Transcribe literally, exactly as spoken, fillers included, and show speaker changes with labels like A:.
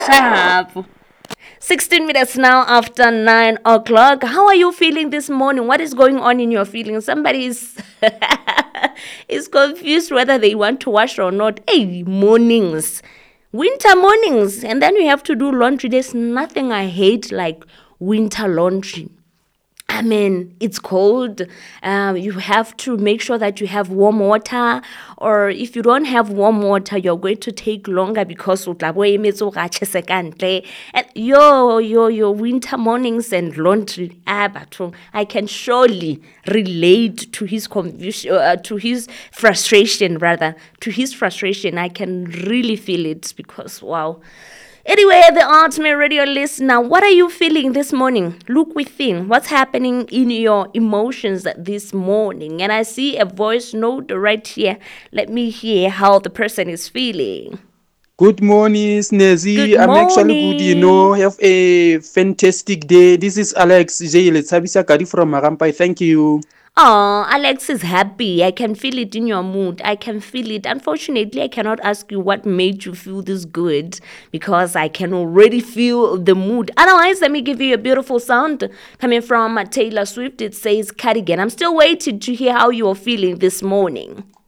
A: Sharp. sixteen minutes now after nine o'clock. How are you feeling this morning? What is going on in your feelings? Somebody is, is confused whether they want to wash or not. Hey, mornings. Winter mornings. And then you have to do laundry. There's nothing I hate like winter laundry. I mean, it's cold. Um, you have to make sure that you have warm water. Or if you don't have warm water, you're going to take longer because o tla bo emetse o ratjhese ka ntle. And yo, yo, your winter mornings and laundry. Ah, batho, I can surely relate to his confusion, uh, to his frustration, rather, to his frustration. I can really feel it because, wow. Anyway, the Ultimate Radio listener, what are you feeling this morning? Look within. What's happening in your emotions this morning? And I see a voice note right here. Let me hear how the person is feeling.
B: Good morning, Snezzy.
A: Good
B: I'm actually good, you know.
A: morning.
B: Have a fantastic day. This is Alex J. Letsabisa Kadi from Marampai. Thank you.
A: Oh, Alex is happy. I can feel it in your mood. I can feel it. Unfortunately, I cannot ask you what made you feel this good because I can already feel the mood. Otherwise, let me give you a beautiful sound coming from Taylor Swift. It says Cardigan. I'm still waiting to hear how you are feeling this morning.